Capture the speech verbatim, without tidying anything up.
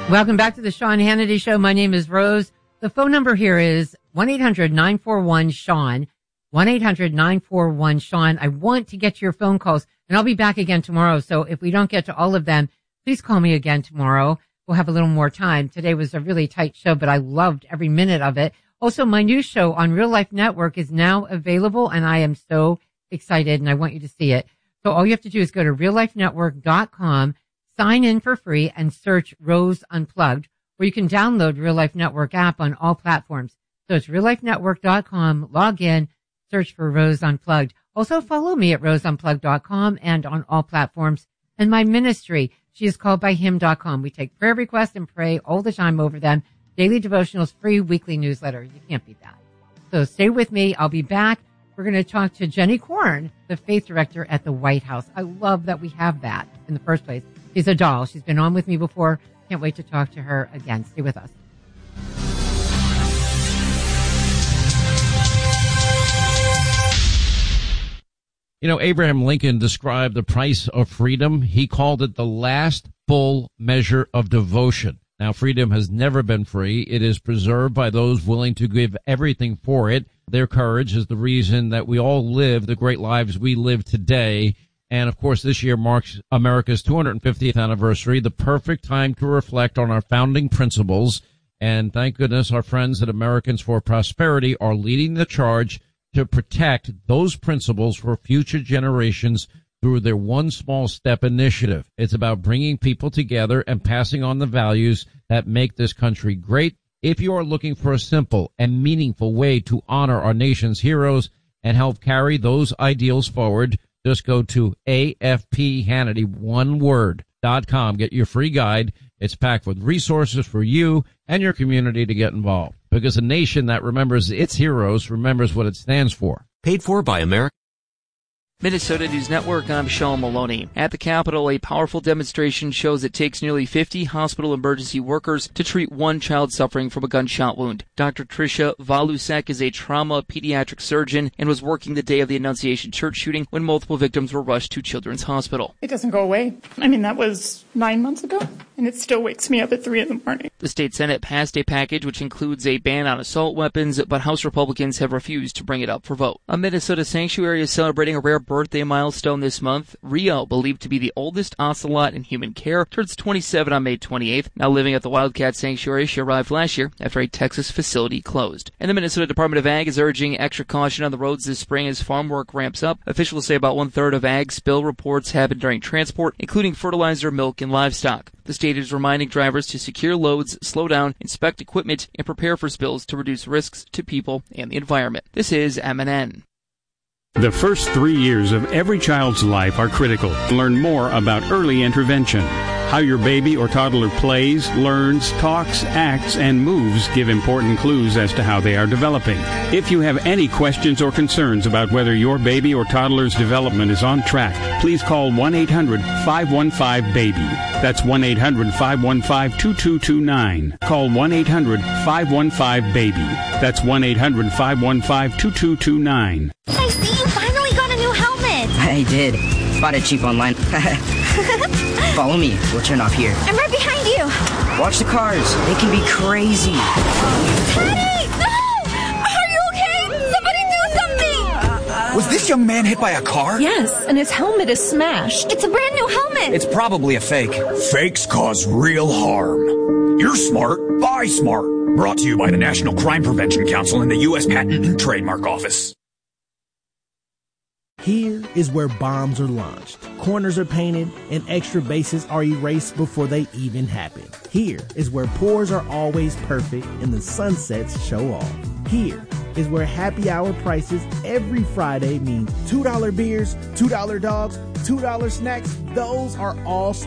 Welcome back to the Sean Hannity Show. My name is Rose. The phone number here is one eight hundred nine four one Sean, one eight hundred nine four one Sean. I want to get to your phone calls, and I'll be back again tomorrow. So if we don't get to all of them, please call me again tomorrow. We'll have a little more time. Today was a really tight show, but I loved every minute of it. Also, my new show on Real Life Network is now available, and I am so excited, and I want you to see it. So all you have to do is go to real life network dot com, sign in for free, and search Rose Unplugged, or you can download Real Life Network app on all platforms. So it's real life network dot com, log in, search for Rose Unplugged. Also follow me at rose unplugged dot com and on all platforms. And my ministry, she is called by him dot com. We take prayer requests and pray all the time over them. Daily devotionals, free weekly newsletter. You can't beat that. So stay with me. I'll be back. We're going to talk to Jenny Korn, the faith director at the White House. I love that we have that in the first place. She's a doll. She's been on with me before. Can't wait to talk to her again. Stay with us. You know, Abraham Lincoln described the price of freedom. He called it the last full measure of devotion. Now, freedom has never been free. It is preserved by those willing to give everything for it. Their courage is the reason that we all live the great lives we live today. And, of course, this year marks America's two hundred fiftieth anniversary, the perfect time to reflect on our founding principles. And thank goodness our friends at Americans for Prosperity are leading the charge to protect those principles for future generations through their One Small Step initiative. It's about bringing people together and passing on the values that make this country great. If you are looking for a simple and meaningful way to honor our nation's heroes and help carry those ideals forward, just go to A F P Hannity, one word, dot com. Get your free guide. It's packed with resources for you and your community to get involved. Because a nation that remembers its heroes remembers what it stands for. Paid for by America. Minnesota News Network, I'm Sean Maloney. At the Capitol, a powerful demonstration shows it takes nearly fifty hospital emergency workers to treat one child suffering from a gunshot wound. Doctor Tricia Valusek is a trauma pediatric surgeon and was working the day of the Annunciation Church shooting when multiple victims were rushed to Children's Hospital. It doesn't go away. I mean, that was nine months ago, and it still wakes me up at three in the morning. The state Senate passed a package which includes a ban on assault weapons, but House Republicans have refused to bring it up for vote. A Minnesota sanctuary is celebrating a rare birthday milestone this month. Rio, believed to be the oldest ocelot in human care, turns twenty-seven on May twenty-eighth. Now living at the Wildcat Sanctuary, she arrived last year after a Texas facility closed. And the Minnesota Department of Ag is urging extra caution on the roads this spring as farm work ramps up. Officials say about one-third of ag spill reports happen during transport, including fertilizer, milk, and livestock. The state is reminding drivers to secure loads, slow down, inspect equipment, and prepare for spills to reduce risks to people and the environment. This is M N N. The first three years of every child's life are critical. Learn more about early intervention. How your baby or toddler plays, learns, talks, acts, and moves give important clues as to how they are developing. If you have any questions or concerns about whether your baby or toddler's development is on track, please call one eight hundred five one five baby. That's one eight hundred five one five two two two nine. Call one eight hundred five one five baby. That's one eight hundred five one five two two two nine. I see you finally got a new helmet. I did. Bought it cheap online. Follow me. We'll turn off here. I'm right behind you. Watch the cars. They can be crazy. Teddy! No! Are you okay? Somebody do something! Was this young man hit by a car? Yes, and his helmet is smashed. It's a brand new helmet. It's probably a fake. Fakes cause real harm. You're smart. Buy smart. Brought to you by the National Crime Prevention Council and the U S Patent and Trademark Office. Here is where bombs are launched, corners are painted, and extra bases are erased before they even happen. Here is where pours are always perfect and the sunsets show off. Here is where happy hour prices every Friday means two dollar beers, two dollar dogs, two dollar snacks. Those are all